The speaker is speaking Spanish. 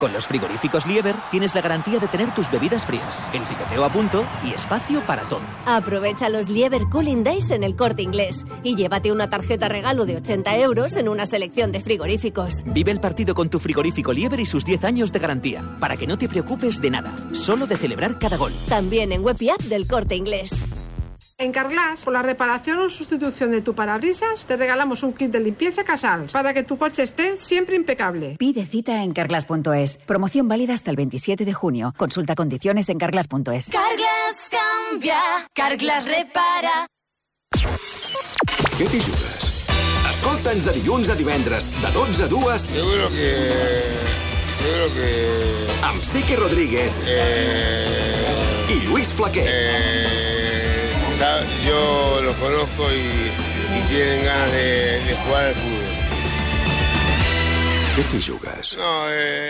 Con los frigoríficos Lieber tienes la garantía de tener tus bebidas frías, el picoteo a punto y espacio para todo. Aprovecha los Lieber Cooling Days en El Corte Inglés y llévate una tarjeta regalo de 80 euros en una selección de frigoríficos. Vive el partido con tu frigorífico Lieber y sus 10 años de garantía, para que no te preocupes de nada, solo de celebrar cada gol. También en web y app del Corte Inglés. En Carglass, por la reparación o sustitución de tu parabrisas, te regalamos un kit de limpieza Casals para que tu coche esté siempre impecable. Pide cita en carglass.es. Promoción válida hasta el 27 de junio. Consulta condiciones en carglass.es. Carglass cambia, Carglass repara. Què t'hi jugues? Escolta'ns de dilluns a divendres, de 12 a 2. Seguro que... Amb Sique Rodríguez i Lluís Flaquer. Yo los conozco y tienen ganas de jugar al fútbol. Què t'hi jugues? No,